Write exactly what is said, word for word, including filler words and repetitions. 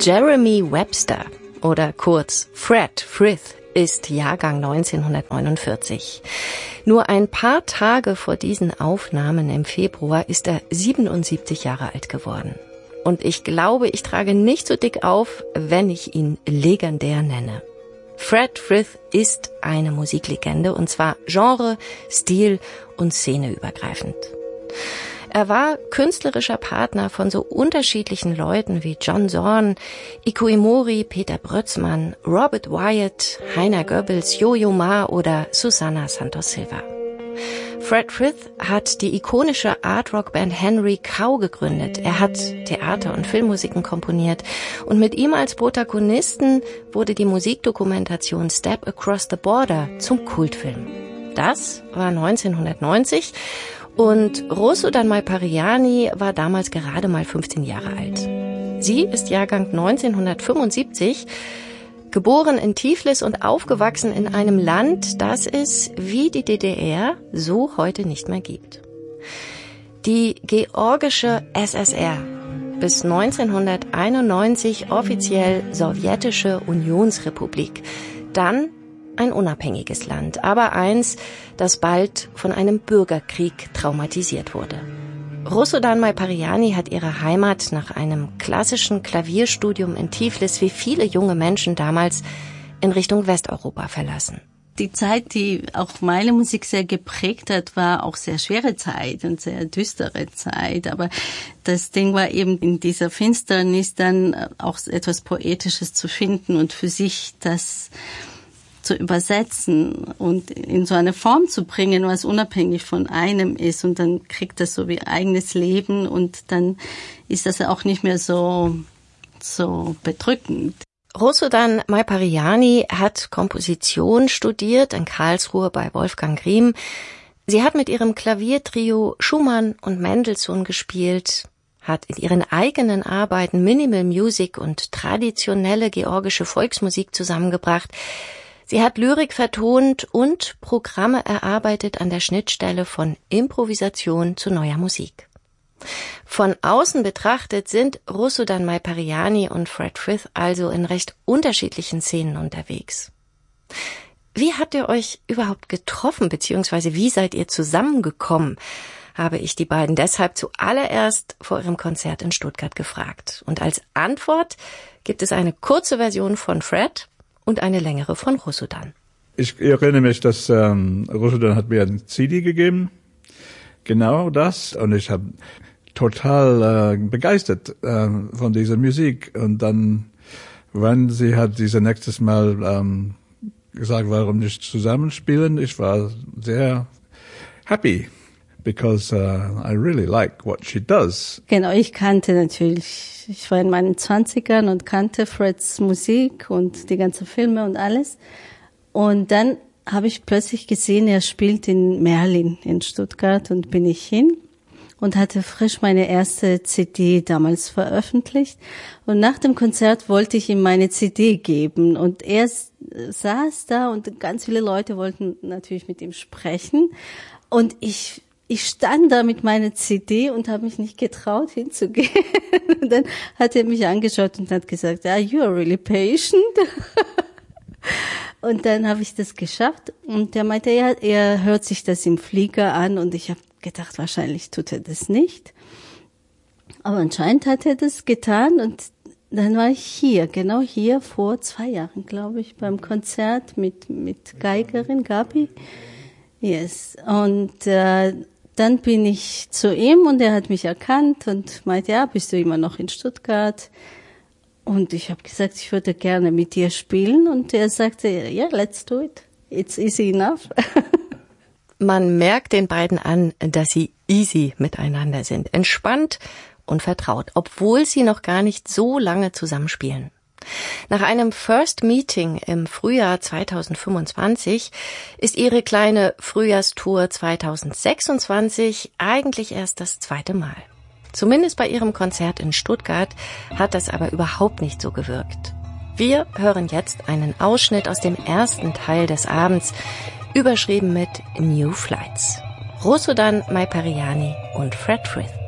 Jeremy Webster oder kurz Fred Frith ist Jahrgang neunzehnhundertneunundvierzig. Nur ein paar Tage vor diesen Aufnahmen im Februar ist er siebenundsiebzig Jahre alt geworden. Und ich glaube, ich trage nicht so dick auf, wenn ich ihn legendär nenne. Fred Frith ist eine Musiklegende, und zwar Genre, Stil und Szene übergreifend. Er war künstlerischer Partner von so unterschiedlichen Leuten wie John Zorn, Iko Imori, Peter Brötzmann, Robert Wyatt, Heiner Goebbels, Yo-Yo Ma oder Susana Santos Silva. Fred Frith hat die ikonische Art-Rock-Band Henry Cow gegründet. Er hat Theater- und Filmmusiken komponiert. Und mit ihm als Protagonisten wurde die Musikdokumentation Step Across the Border zum Kultfilm. Das war neunzehnhundertneunzig und Rosudan Malpariani war damals gerade mal fünfzehn Jahre alt. Sie ist Jahrgang neunzehnhundertfünfundsiebzig, geboren in Tiflis und aufgewachsen in einem Land, das es, wie die D D R, so heute nicht mehr gibt. Die georgische S S R, bis neunzehnhunderteinundneunzig offiziell sowjetische Unionsrepublik, dann ein unabhängiges Land, aber eins, das bald von einem Bürgerkrieg traumatisiert wurde. Rosudan Malpariani hat ihre Heimat nach einem klassischen Klavierstudium in Tiflis wie viele junge Menschen damals in Richtung Westeuropa verlassen. Die Zeit, die auch meine Musik sehr geprägt hat, war auch sehr schwere Zeit und sehr düstere Zeit. Aber das Ding war eben in dieser Finsternis dann auch etwas Poetisches zu finden und für sich das zu übersetzen und in so eine Form zu bringen, was unabhängig von einem ist. Und dann kriegt das so wie eigenes Leben und dann ist das auch nicht mehr so, so bedrückend. Rosudan Malpariani hat Komposition studiert in Karlsruhe bei Wolfgang Riem. Sie hat mit ihrem Klaviertrio Schumann und Mendelssohn gespielt, hat in ihren eigenen Arbeiten Minimal Music und traditionelle georgische Volksmusik zusammengebracht. Sie hat Lyrik vertont und Programme erarbeitet an der Schnittstelle von Improvisation zu neuer Musik. Von außen betrachtet sind Rosudan Malpariani und Fred Frith also in recht unterschiedlichen Szenen unterwegs. Wie habt ihr euch überhaupt getroffen, beziehungsweise wie seid ihr zusammengekommen, habe ich die beiden deshalb zuallererst vor ihrem Konzert in Stuttgart gefragt. Und als Antwort gibt es eine kurze Version von Fred und eine längere von Rosudan. Ich erinnere mich, dass ähm, Rosudan hat mir ein C D gegeben, genau das, und ich habe total äh, begeistert äh, von dieser Musik. Und dann, wenn sie hat diese nächstes Mal ähm, gesagt, warum nicht zusammenspielen, ich war sehr happy, because uh, I really like what she does. Genau, ich kannte natürlich, ich war in meinen Zwanzigern und kannte Freds Musik und die ganzen Filme und alles. Und dann habe ich plötzlich gesehen, er spielt in Merlin in Stuttgart und bin ich hin und hatte frisch meine erste C D damals veröffentlicht. Und nach dem Konzert wollte ich ihm meine C D geben und er saß da und ganz viele Leute wollten natürlich mit ihm sprechen und ich Ich stand da mit meiner C D und habe mich nicht getraut hinzugehen. Und dann hat er mich angeschaut und hat gesagt, ah, you are really patient. Und dann habe ich das geschafft. Und er meinte, ja, er hört sich das im Flieger an. Und ich habe gedacht, wahrscheinlich tut er das nicht. Aber anscheinend hat er das getan. Und dann war ich hier, genau hier, vor zwei Jahren, glaube ich, beim Konzert mit mit Geigerin Gabi. Yes. Und äh, dann bin ich zu ihm und er hat mich erkannt und meinte, ja, bist du immer noch in Stuttgart? Und ich habe gesagt, ich würde gerne mit dir spielen. Und er sagte, ja, yeah, let's do it. It's easy enough. Man merkt den beiden an, dass sie easy miteinander sind, entspannt und vertraut, obwohl sie noch gar nicht so lange zusammenspielen. Nach einem First Meeting im Frühjahr zweitausendfünfundzwanzig ist ihre kleine Frühjahrstour zweitausendsechsundzwanzig eigentlich erst das zweite Mal. Zumindest bei ihrem Konzert in Stuttgart hat das aber überhaupt nicht so gewirkt. Wir hören jetzt einen Ausschnitt aus dem ersten Teil des Abends, überschrieben mit New Flights. Rosudan Malpariani und Fred Frith.